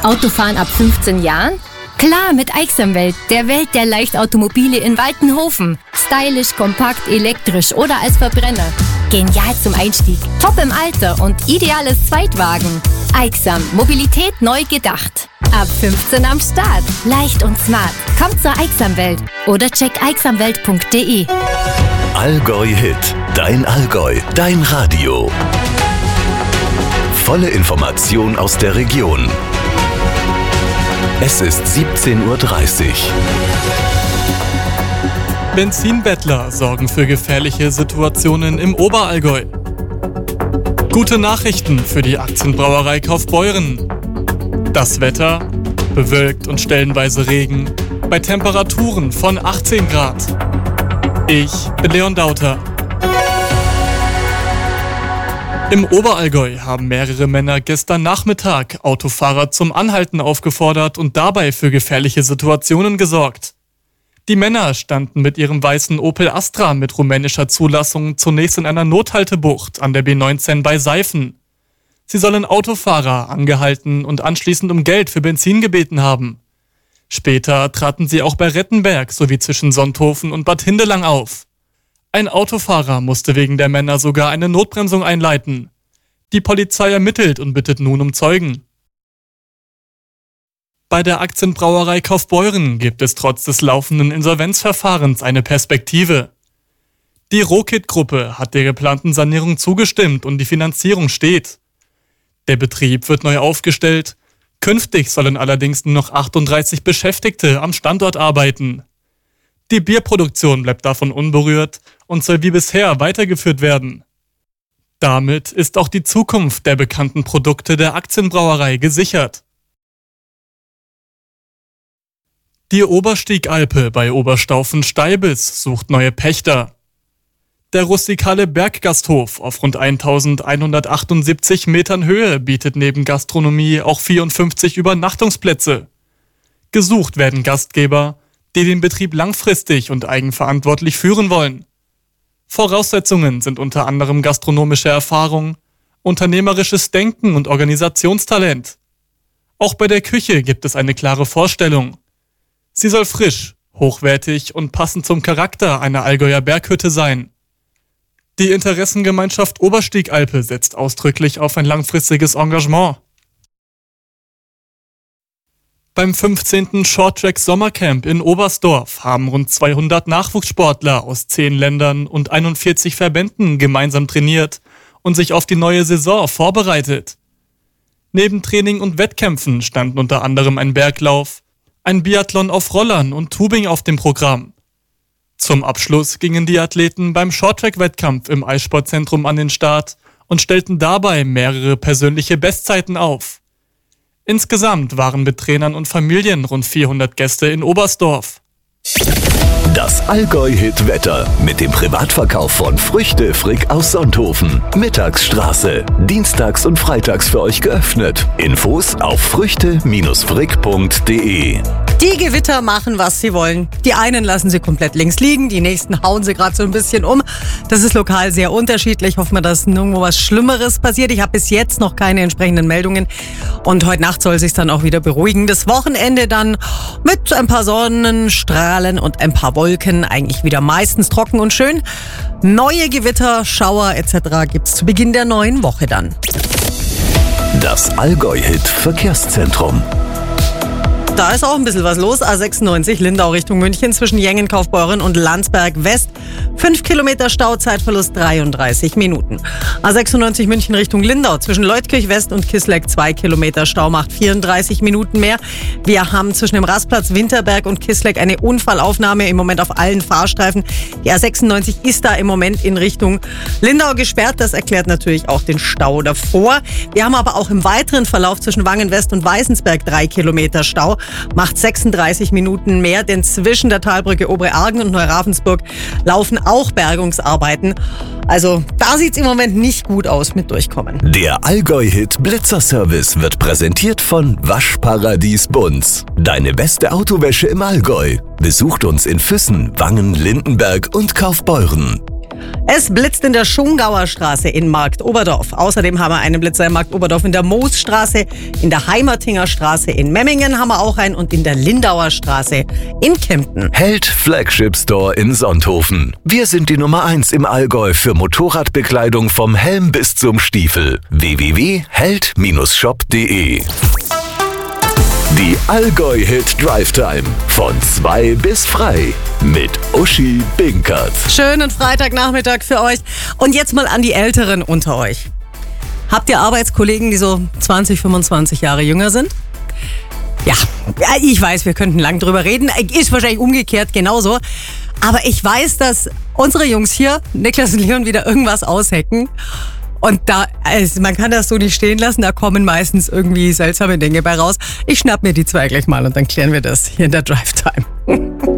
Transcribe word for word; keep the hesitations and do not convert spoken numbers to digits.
Autofahren ab fünfzehn Jahren? Klar, mit Aixamwelt, der Welt der Leichtautomobile in Waltenhofen. Stylisch, kompakt, elektrisch oder als Verbrenner. Genial zum Einstieg, top im Alter und ideales Zweitwagen. Aixam, Mobilität neu gedacht. Ab fünfzehn am Start. Leicht und smart. Kommt zur Aixamwelt oder check aixamwelt punkt de. Allgäu Hit. Dein Allgäu. Dein Radio. Volle Information aus der Region. Es ist siebzehn Uhr dreißig. Benzinbettler sorgen für gefährliche Situationen im Oberallgäu. Gute Nachrichten für die Aktienbrauerei Kaufbeuren. Das Wetter: bewölkt und stellenweise Regen bei Temperaturen von achtzehn Grad. Ich bin Leon Dauter. Im Oberallgäu haben mehrere Männer gestern Nachmittag Autofahrer zum Anhalten aufgefordert und dabei für gefährliche Situationen gesorgt. Die Männer standen mit ihrem weißen Opel Astra mit rumänischer Zulassung zunächst in einer Nothaltebucht an der B neunzehn bei Seifen. Sie sollen Autofahrer angehalten und anschließend um Geld für Benzin gebeten haben. Später traten sie auch bei Rettenberg sowie zwischen Sonthofen und Bad Hindelang auf. Ein Autofahrer musste wegen der Männer sogar eine Notbremsung einleiten. Die Polizei ermittelt und bittet nun um Zeugen. Bei der Aktienbrauerei Kaufbeuren gibt es trotz des laufenden Insolvenzverfahrens eine Perspektive. Die Rokit-Gruppe hat der geplanten Sanierung zugestimmt und die Finanzierung steht. Der Betrieb wird neu aufgestellt. Künftig sollen allerdings nur noch achtunddreißig Beschäftigte am Standort arbeiten. Die Bierproduktion bleibt davon unberührt und soll wie bisher weitergeführt werden. Damit ist auch die Zukunft der bekannten Produkte der Aktienbrauerei gesichert. Die Oberstiegalpe bei Oberstaufen-Steibitz sucht neue Pächter. Der rustikale Berggasthof auf rund eintausendeinhundertachtundsiebzig Metern Höhe bietet neben Gastronomie auch vierundfünfzig Übernachtungsplätze. Gesucht werden Gastgeber, die den Betrieb langfristig und eigenverantwortlich führen wollen. Voraussetzungen sind unter anderem gastronomische Erfahrung, unternehmerisches Denken und Organisationstalent. Auch bei der Küche gibt es eine klare Vorstellung. Sie soll frisch, hochwertig und passend zum Charakter einer Allgäuer Berghütte sein. Die Interessengemeinschaft Oberstiegalpe setzt ausdrücklich auf ein langfristiges Engagement. Beim fünfzehnten Shorttrack Sommercamp in Oberstdorf haben rund zweihundert Nachwuchssportler aus zehn Ländern und einundvierzig Verbänden gemeinsam trainiert und sich auf die neue Saison vorbereitet. Neben Training und Wettkämpfen standen unter anderem ein Berglauf, ein Biathlon auf Rollern und Tubing auf dem Programm. Zum Abschluss gingen die Athleten beim Shorttrack-Wettkampf im Eissportzentrum an den Start und stellten dabei mehrere persönliche Bestzeiten auf. Insgesamt waren mit Trainern und Familien rund vierhundert Gäste in Oberstdorf. Das Allgäu-Hit-Wetter mit dem Privatverkauf von Früchte Frick aus Sonthofen. Mittagsstraße. Dienstags und freitags für euch geöffnet. Infos auf früchte frick punkt de. Die Gewitter machen, was sie wollen. Die einen lassen sie komplett links liegen, die nächsten hauen sie gerade so ein bisschen um. Das ist lokal sehr unterschiedlich. Hoffen wir, dass nirgendwo was Schlimmeres passiert. Ich habe bis jetzt noch keine entsprechenden Meldungen. Und heute Nacht soll sich dann auch wieder beruhigen. Das Wochenende dann mit ein paar Sonnenstrahlen und ein paar Wolken. Eigentlich wieder meistens trocken und schön. Neue Gewitter, Schauer et cetera gibt's zu Beginn der neuen Woche dann. Das Allgäu-Hit Verkehrszentrum. Da ist auch ein bisschen was los. A sechsundneunzig Lindau Richtung München zwischen Jengen, Kaufbeuren und Landsberg West. fünf Kilometer Stau, Zeitverlust dreiunddreißig Minuten. A sechsundneunzig München Richtung Lindau zwischen Leutkirch West und Kissleck zwei Kilometer Stau, macht vierunddreißig Minuten mehr. Wir haben zwischen dem Rastplatz Winterberg und Kissleck eine Unfallaufnahme im Moment auf allen Fahrstreifen. Die A sechsundneunzig ist da im Moment in Richtung Lindau gesperrt. Das erklärt natürlich auch den Stau davor. Wir haben aber auch im weiteren Verlauf zwischen Wangen West und Weißensberg drei Kilometer Stau. Macht sechsunddreißig Minuten mehr, denn zwischen der Talbrücke Obere Argen und Neuravensburg laufen auch Bergungsarbeiten. Also da sieht's im Moment nicht gut aus mit Durchkommen. Der Allgäu-Hit Blitzerservice wird präsentiert von Waschparadies Bunz. Deine beste Autowäsche im Allgäu. Besucht uns in Füssen, Wangen, Lindenberg und Kaufbeuren. Es blitzt in der Schongauer Straße in Marktoberdorf. Außerdem haben wir einen Blitzer in Marktoberdorf in der Moosstraße, in der Heimertinger Straße in Memmingen haben wir auch einen und in der Lindauer Straße in Kempten. Held Flagship Store in Sonthofen. Wir sind die Nummer eins im Allgäu für Motorradbekleidung vom Helm bis zum Stiefel. w w w punkt held shop punkt de. Die Allgäu-Hit Drive Time. Von zwei bis frei. Mit Uschi Binkert. Schönen Freitagnachmittag für euch. Und jetzt mal an die Älteren unter euch. Habt ihr Arbeitskollegen, die so zwanzig, fünfundzwanzig Jahre jünger sind? Ja, ich weiß, wir könnten lang drüber reden. Ist wahrscheinlich umgekehrt genauso. Aber ich weiß, dass unsere Jungs hier, Niklas und Leon, wieder irgendwas aushecken. Und da, also man kann das so nicht stehen lassen, da kommen meistens irgendwie seltsame Dinge bei raus. Ich schnapp mir die zwei gleich mal und dann klären wir das hier in der Drive Time.